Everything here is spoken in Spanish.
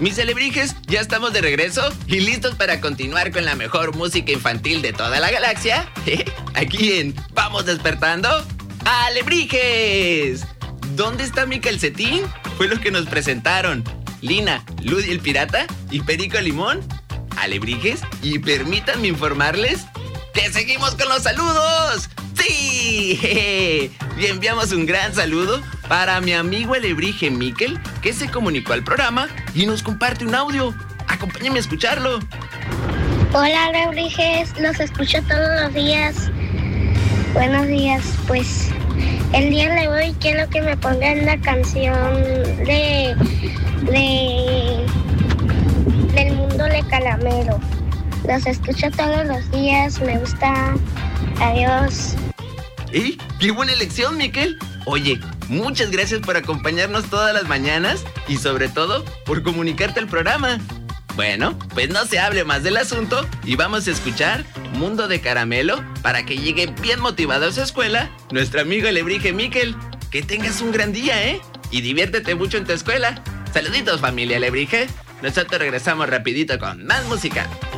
Mis alebrijes, ya estamos de regreso y listos para continuar con la mejor música infantil de toda la galaxia. Aquí en Vamos Despertando ¡Alebrijes! ¿Dónde está mi calcetín? Fue lo que nos presentaron Lina, Ludi el Pirata y Perico Limón. Alebrijes, y permítanme informarles que seguimos con los saludos. ¡Sí! Y enviamos un gran saludo para mi amigo alebrije Miquel, que se comunicó al programa y nos comparte un audio. Acompáñenme a escucharlo. Hola alebrijes, los escucho todos los días. Buenos días, pues el día de hoy quiero que me pongan la canción del mundo de Caramelo. Los escucho todos los días, me gusta. Adiós. ¡Qué buena elección, Miquel! Oye, muchas gracias por acompañarnos todas las mañanas y sobre todo por comunicarte al programa. Bueno, pues no se hable más del asunto y vamos a escuchar Mundo de Caramelo para que llegue bien motivado a su escuela nuestro amigo alebrije Miquel. Que tengas un gran día, ¿eh? Y diviértete mucho en tu escuela. Saluditos, familia alebrije. Nosotros regresamos rapidito con más música.